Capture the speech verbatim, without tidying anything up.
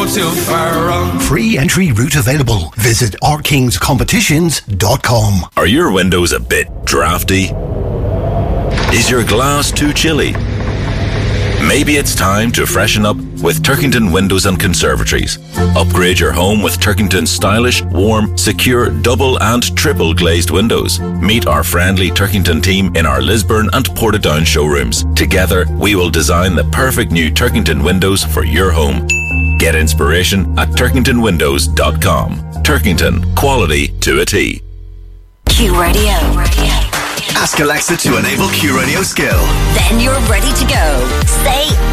go too far wrong. Free entry route available. Visit r kings competitions dot com. Are your windows a bit drafty? Is your glass too chilly? Maybe it's time to freshen up with Turkington Windows and Conservatories. Upgrade your home with Turkington's stylish, warm, secure, double and triple glazed windows. Meet our friendly Turkington team in our Lisburn and Portadown showrooms. Together, we will design the perfect new Turkington windows for your home. Get inspiration at turkington windows dot com. Turkington, quality to a T. Q Radio. Ask Alexa to enable Q Radio skill. Then you're ready to go. Say